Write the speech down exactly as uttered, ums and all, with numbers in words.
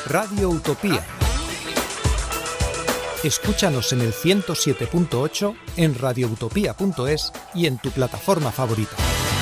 Radio Utopía. Escúchanos en el ciento siete punto ocho, en radioutopía punto es y en tu plataforma favorita.